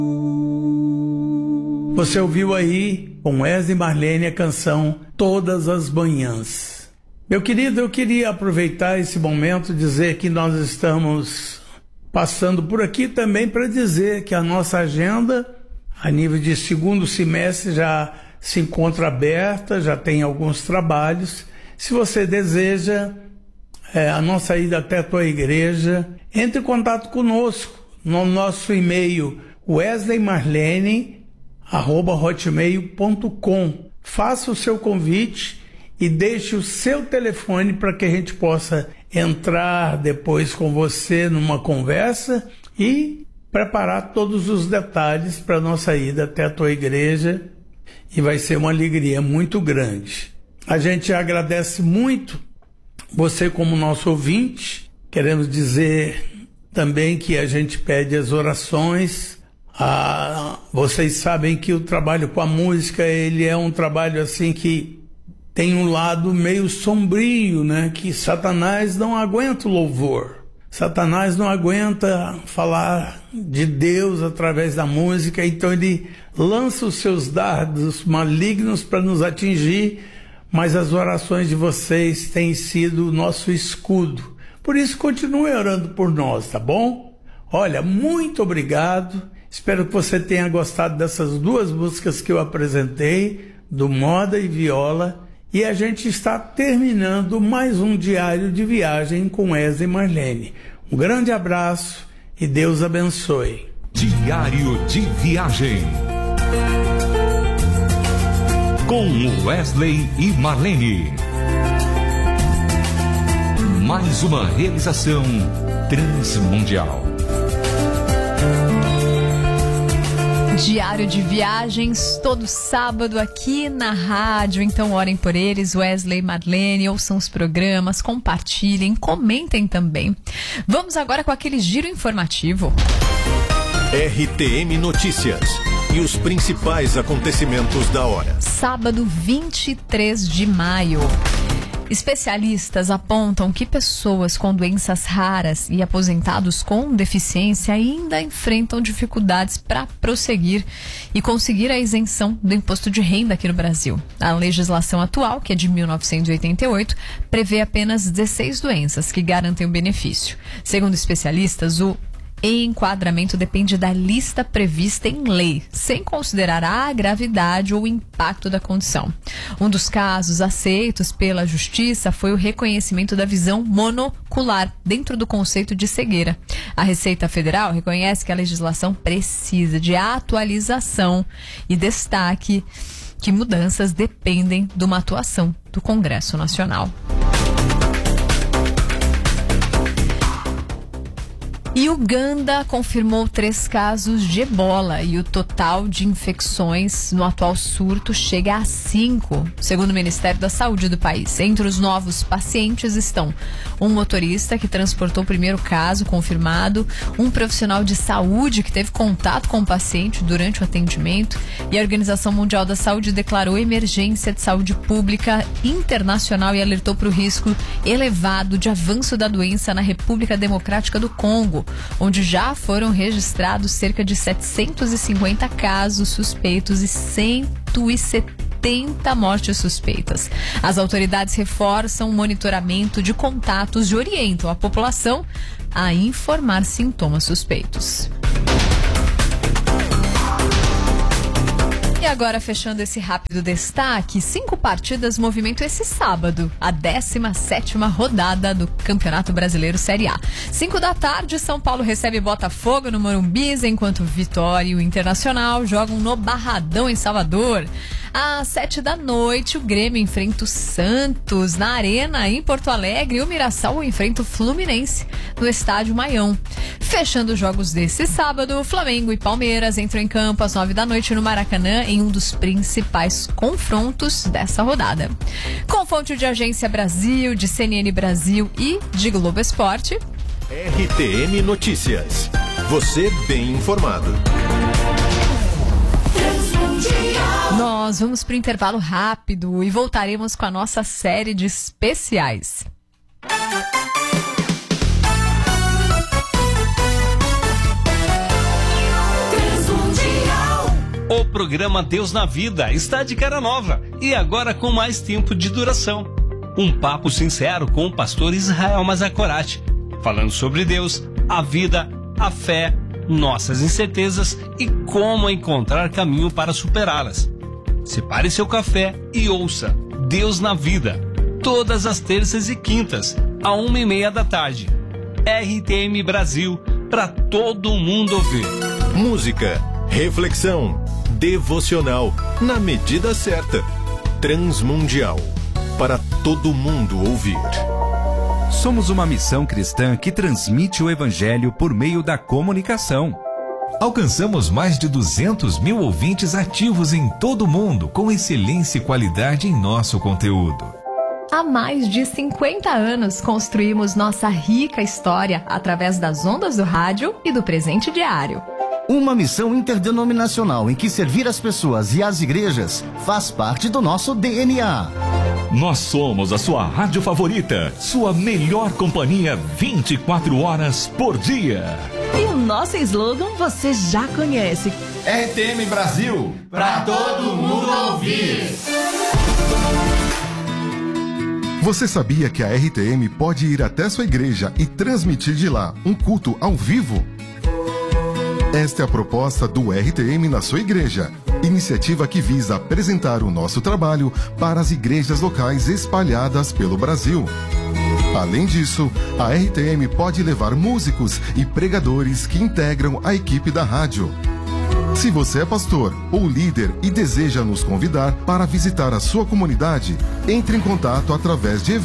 Você ouviu aí com Wesley e Marlene a canção Todas as Manhãs. Meu querido, eu queria aproveitar esse momento e dizer que nós estamos passando por aqui também para dizer que a nossa agenda, a nível de segundo semestre, já se encontra aberta, já tem alguns trabalhos. Se você deseja a nossa ida até a tua igreja, entre em contato conosco no nosso e-mail wesleymarlene@hotmail.com. Faça o seu convite e deixe o seu telefone para que a gente possa entrar depois com você numa conversa e preparar todos os detalhes para a nossa ida até a tua igreja, e vai ser uma alegria muito grande. A gente agradece muito você como nosso ouvinte. Queremos dizer também que a gente pede as orações. Vocês sabem que o trabalho com a música, ele é um trabalho assim que tem um lado meio sombrio, né? Que Satanás não aguenta o louvor. Satanás não aguenta falar de Deus através da música, então ele lança os seus dardos malignos para nos atingir, mas as orações de vocês têm sido o nosso escudo. Por isso, continue orando por nós, tá bom? Olha, muito obrigado. Espero que você tenha gostado dessas duas músicas que eu apresentei, do Moda e Viola. E a gente está terminando mais um diário de viagem com Wesley e Marlene. Um grande abraço e Deus abençoe. Diário de viagem com Wesley e Marlene. Mais uma realização Transmundial. Diário de viagens, todo sábado aqui na rádio. Então orem por eles, Wesley e Marlene, ouçam os programas, compartilhem, comentem também. Vamos agora com aquele giro informativo. RTM Notícias e os principais acontecimentos da hora. Sábado 23 de maio. Especialistas apontam que pessoas com doenças raras e aposentados com deficiência ainda enfrentam dificuldades para prosseguir e conseguir a isenção do imposto de renda aqui no Brasil. A legislação atual, que é de 1988, prevê apenas 16 doenças que garantem o benefício. Segundo especialistas, o enquadramento depende da lista prevista em lei, sem considerar a gravidade ou o impacto da condição. Um dos casos aceitos pela Justiça foi o reconhecimento da visão monocular dentro do conceito de cegueira. A Receita Federal reconhece que a legislação precisa de atualização e destaque que mudanças dependem de uma atuação do Congresso Nacional. E Uganda confirmou 3 casos de ebola e o total de infecções no atual surto chega a 5, segundo o Ministério da Saúde do país. Entre os novos pacientes estão um motorista que transportou o primeiro caso confirmado, um profissional de saúde que teve contato com o paciente durante o atendimento, e a Organização Mundial da Saúde declarou emergência de saúde pública internacional e alertou para o risco elevado de avanço da doença na República Democrática do Congo, onde já foram registrados cerca de 750 casos suspeitos e 170 mortes suspeitas. As autoridades reforçam o monitoramento de contatos e orientam a população a informar sintomas suspeitos. E agora, fechando esse rápido destaque, 5 partidas movimentam esse sábado, a 17ª rodada do Campeonato Brasileiro Série A. 5 da tarde, São Paulo recebe Botafogo no Morumbi, enquanto Vitória e o Internacional jogam no Barradão, em Salvador. Às 7 da noite, o Grêmio enfrenta o Santos na Arena, em Porto Alegre, e o Mirassol enfrenta o Fluminense no Estádio Maião. Fechando os jogos desse sábado, Flamengo e Palmeiras entram em campo às 9 da noite no Maracanã, em um dos principais confrontos dessa rodada. Com fonte de Agência Brasil, de CNN Brasil e de Globo Esporte. RTM Notícias. Você bem informado. Nós vamos para o intervalo rápido e voltaremos com a nossa série de especiais. O programa Deus na Vida está de cara nova e agora com mais tempo de duração. Um papo sincero com o pastor Israel Mazakorati, falando sobre Deus, a vida, a fé, nossas incertezas e como encontrar caminho para superá-las. Separe seu café e ouça Deus na Vida, todas as terças e quintas, à 1h30 da tarde. RTM Brasil, para todo mundo ouvir. Música, reflexão, devocional, na medida certa. Transmundial, para todo mundo ouvir. Somos uma missão cristã que transmite o Evangelho por meio da comunicação. Alcançamos mais de 200 mil ouvintes ativos em todo o mundo, com excelência e qualidade em nosso conteúdo. Há mais de 50 anos construímos nossa rica história através das ondas do rádio e do presente diário. Uma missão interdenominacional em que servir as pessoas e as igrejas faz parte do nosso DNA. Nós somos a sua rádio favorita, sua melhor companhia 24 horas por dia. E o nosso slogan você já conhece. RTM Brasil, para todo mundo ouvir. Você sabia que a RTM pode ir até sua igreja e transmitir de lá um culto ao vivo? Esta é a proposta do RTM na sua igreja, iniciativa que visa apresentar o nosso trabalho para as igrejas locais espalhadas pelo Brasil. Além disso, a RTM pode levar músicos e pregadores que integram a equipe da rádio. Se você é pastor ou líder e deseja nos convidar para visitar a sua comunidade, entre em contato através de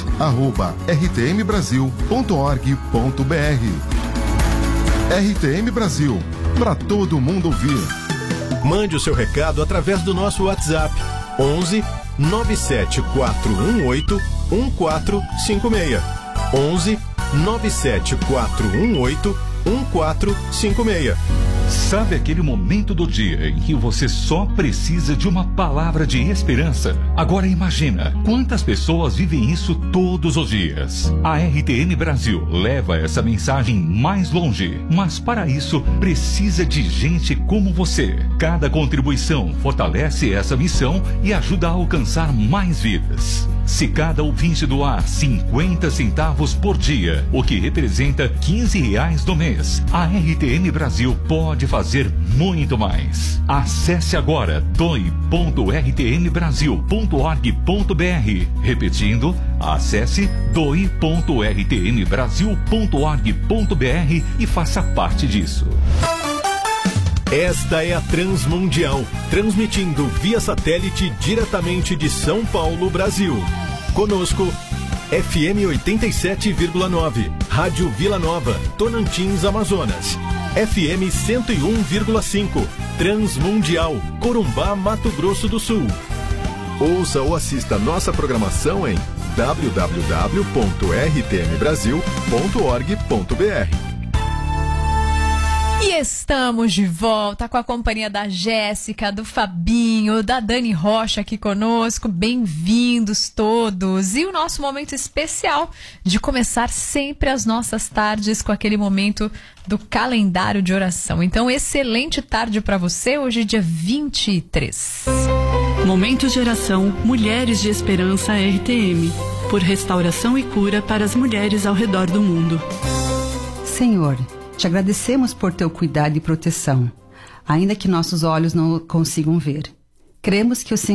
eventos@rtmbrasil.org.br. RTM Brasil, para todo mundo ouvir. Mande o seu recado através do nosso WhatsApp 11 97418 1456. 11 97418 1456. Sabe aquele momento do dia em que você só precisa de uma palavra de esperança? Agora imagina quantas pessoas vivem isso todos os dias. A RTM Brasil leva essa mensagem mais longe, mas para isso precisa de gente como você. Cada contribuição fortalece essa missão e ajuda a alcançar mais vidas. Se cada ouvinte doar 50 centavos por dia, o que representa R$15 no mês, a RTM Brasil pode fazer muito mais. Acesse agora doe.rtmbrasil.org.br. Repetindo, acesse doe.rtmbrasil.org.br e faça parte disso. Esta é a Transmundial, transmitindo via satélite diretamente de São Paulo, Brasil. Conosco, FM 87,9, Rádio Vila Nova, Tonantins, Amazonas. FM 101,5, Transmundial, Corumbá, Mato Grosso do Sul. Ouça ou assista nossa programação em www.rtmbrasil.org.br. E estamos de volta com a companhia da Jéssica, do Fabinho, da Dani Rocha aqui conosco. Bem-vindos todos. E o nosso momento especial de começar sempre as nossas tardes com aquele momento do calendário de oração. Então, excelente tarde para você, hoje dia 23. Momentos de oração, Mulheres de Esperança RTM, por restauração e cura para as mulheres ao redor do mundo. Senhor, te agradecemos por teu cuidado e proteção, ainda que nossos olhos não consigam ver. Cremos que o Senhor